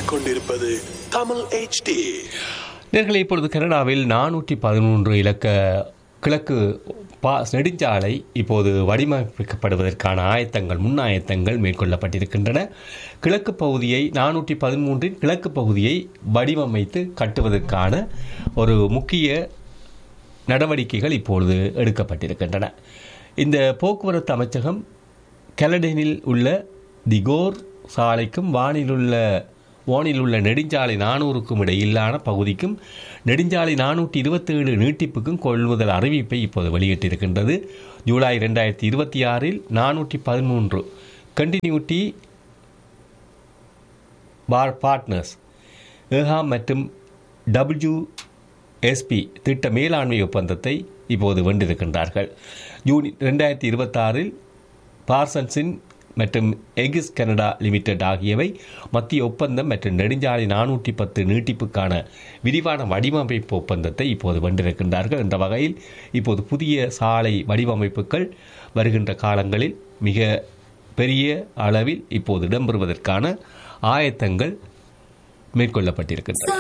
கேட்டுக்கொண்டிருப்பது தமிழ் HD. நேர்களை இப்பொழுது கனடாவில் 413 இலக்க கிழக்கு நெடுஞ்சாலை இப்போது வடிவமைக்கப்படுவதற்கான முன்னாயத்தங்கள் மேற்கொள்ளப்பட்டிருக்கின்றன. கிழக்கு பகுதியை 413 கிழக்கு பகுதியை வடிவமைத்து கட்டுவதற்கான ஒரு முக்கிய நடவடிக்கைகள் இப்பொழுது எடுக்கப்பட்டிருக்கின்றன. இந்த போக்குவரத்து அமைச்சகம் கெலடனில் உள்ள திகோர் சாலைக்கும் வானில் உள்ள நெடுஞ்சாலை 400க்கும் இடையிலான பகுதிக்கும் நெடுஞ்சாலை 427 நீட்டிப்புக்கும் கொள்முதல் அறிவிப்பை இப்போது வெளியிட்டிருக்கின்றது. ஜூலை 2026 413 கண்டினியூட்டி பார்ட்னர்ஸ் ஏஹாம் மற்றும் WSP திட்ட மேலாண்மை ஒப்பந்தத்தை இப்போது வென்றிருக்கின்றார்கள். ஜூன் 2026 பார்சன்ஸின் மற்றும் எகிஸ் கனடா லிமிடெட் ஆகியவை மத்திய ஒப்பந்தம் மற்றும் நெடுஞ்சாலை 410 நீட்டிப்புக்கான விரிவான வடிவமைப்பு ஒப்பந்தத்தை இப்போது வென்றிருக்கின்றார்கள். என்ற வகையில் இப்போது புதிய சாலை வடிவமைப்புகள் வருகின்ற காலங்களில் மிக பெரிய அளவில் இப்போது இடம்பெறுவதற்கான ஆயத்தங்கள் மேற்கொள்ளப்பட்டிருக்கின்றன.